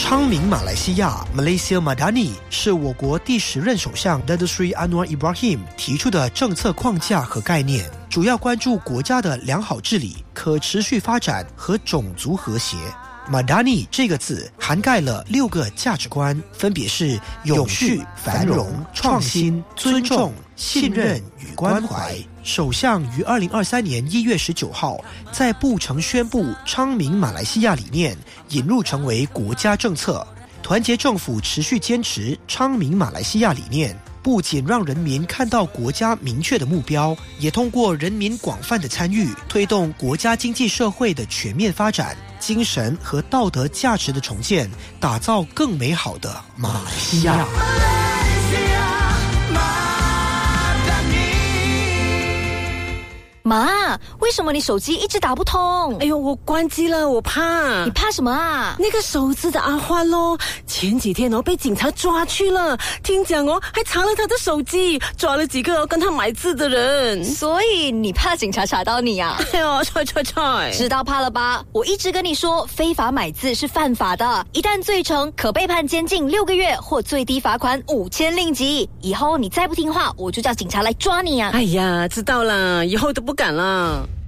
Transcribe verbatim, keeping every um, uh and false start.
昌明马来西亚 Malaysia Madani 是我国第十任首相 Datuk Seri Anwar Ibrahim 提出的政策框架和概念，主要关注国家的良好治理、可持续发展和种族和谐。Madani 这个字涵盖了六个价值观，分别是永续、繁荣、创新、尊重、信任与关怀。首相于二零二三年一月十九号在布城宣布昌明马来西亚理念引入成为国家政策。团结政府持续坚持昌明马来西亚理念，不仅让人民看到国家明确的目标，也通过人民广泛的参与，推动国家经济社会的全面发展，精神和道德价值的重建，打造更美好的马来西亚。 妈，为什么你手机一直打不通？ 哎呦，我关机了，我怕。 你怕什么啊？ 那个手指的阿欢咯，前几天哦被警察抓去了，听讲哦还查了他的手机，抓了几个跟他买字的人。 所以你怕警察查到你啊？ 哎呦，踹踹踹！ 知道怕了吧？我一直跟你说，非法买字是犯法的，一旦罪成，可被判监禁六个月或最低罚款五千令吉。以后你再不听话，我就叫警察来抓你啊！ 哎呀，知道了，以后都不敢了。